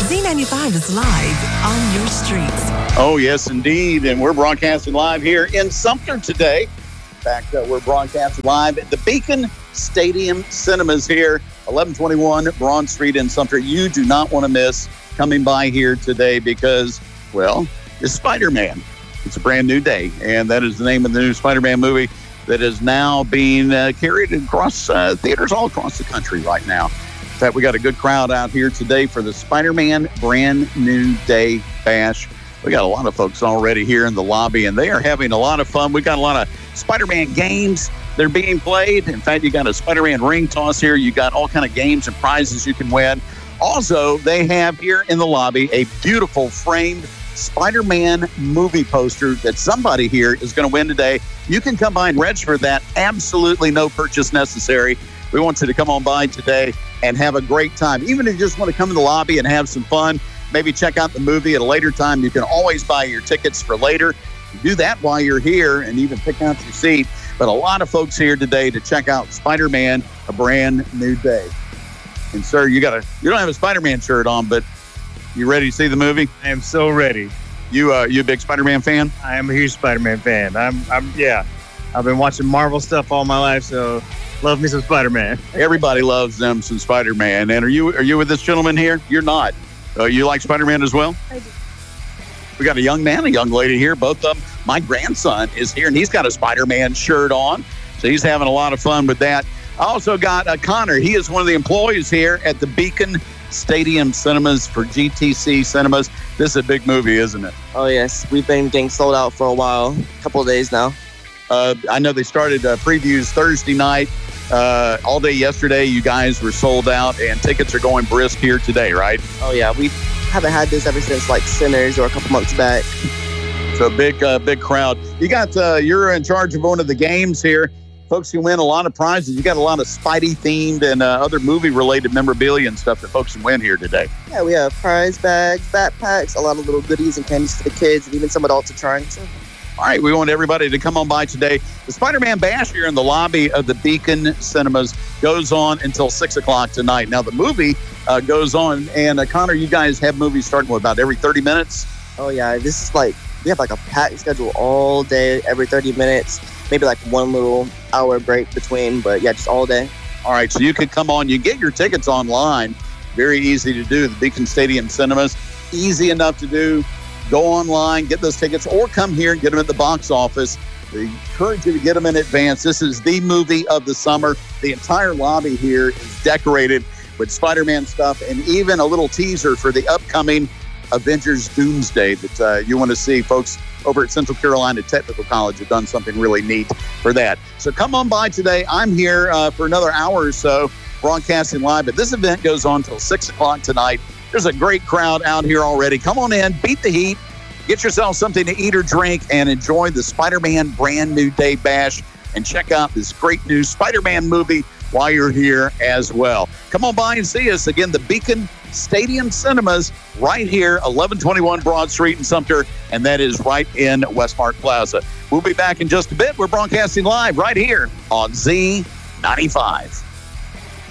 Z95 is live on your streets. Oh, yes, indeed. And we're broadcasting live here in Sumter today. In fact, we're broadcasting live at the Beacon Stadium Cinemas here, 1121 Broad Street in Sumter. You do not want to miss coming by here today because, well, it's Spider-Man. It's a brand new day, and that is the name of the new Spider-Man movie that is now being carried across theaters all across the country right now. In fact, we got a good crowd out here today for the Spider-Man Brand New Day Bash. We got a lot of folks already here in the lobby, and they are having a lot of fun. We got a lot of Spider-Man games. They're being played. In fact, you got a Spider-Man ring toss here. You got all kind of games and prizes you can win. Also, they have here in the lobby a beautiful framed Spider-Man movie poster that somebody here is going to win today. You can come by and register for that. Absolutely no purchase necessary. We want you to come on by today and have a great time. Even if you just want to come in the lobby and have some fun, maybe check out the movie at a later time. You can always buy your tickets for later. You do that while you're here and even pick out your seat. But a lot of folks here today to check out Spider-Man, A Brand New Day. And sir, you don't have a Spider-Man shirt on, but you ready to see the movie? I am so ready. You a big Spider-Man fan? I am a huge Spider-Man fan. Yeah. I've been watching Marvel stuff all my life, so love me some Spider-Man. Everybody loves them some Spider-Man. And are you with this gentleman here? You're not. You like Spider-Man as well? I do. We got a young man, a young lady here. Both of them. My grandson is here, and he's got a Spider-Man shirt on. So he's having a lot of fun with that. I also got Connor. He is one of the employees here at the Beacon Stadium Cinemas for GTC Cinemas. This is a big movie, isn't it? Oh, yes. We've been getting sold out for a while, a couple of days now. I know they started previews Thursday night. All day yesterday, you guys were sold out, and tickets are going brisk here today, right? Oh, yeah. We haven't had this ever since, like, Sinners or a couple months back. So big crowd. You're in charge of one of the games here. Folks can win a lot of prizes. You got a lot of Spidey-themed and other movie-related memorabilia and stuff that folks can win here today. Yeah, we have prize bags, backpacks, a lot of little goodies and candies for the kids, and even some adults are trying to. All right, we want everybody to come on by today. The Spider-Man Bash here in the lobby of the Beacon Cinemas goes on until 6 o'clock tonight. Now, the movie goes on, and Connor, you guys have movies starting, about every 30 minutes? Oh, yeah. This is we have a packed schedule all day, every 30 minutes, maybe one little hour break between, but yeah, just all day. All right, so you could come on. You get your tickets online. Very easy to do. The Beacon Stadium Cinemas, easy enough to do. Go online, get those tickets, or come here and get them at the box office. We encourage you to get them in advance. This is the movie of the summer. The entire lobby here is decorated with Spider-Man stuff and even a little teaser for the upcoming Avengers Doomsday that you want to see. Folks over at Central Carolina Technical College have done something really neat for that. So come on by today. I'm here for another hour or so broadcasting live, but this event goes on till 6 o'clock tonight. There's a great crowd out here already. Come on in, beat the heat, get yourself something to eat or drink, and enjoy the Spider-Man Brand New Day Bash, and check out this great new Spider-Man movie while you're here as well. Come on by and see us. Again, the Beacon Stadium Cinemas right here, 1121 Broad Street in Sumter, and that is right in Westmark Plaza. We'll be back in just a bit. We're broadcasting live right here on Z95.